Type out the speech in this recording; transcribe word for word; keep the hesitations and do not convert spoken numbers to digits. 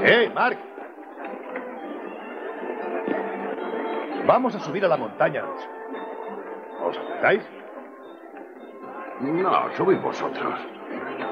¡Eh, Mark! Vamos a subir a la montaña. ¿Os acercáis? No, subid vosotros.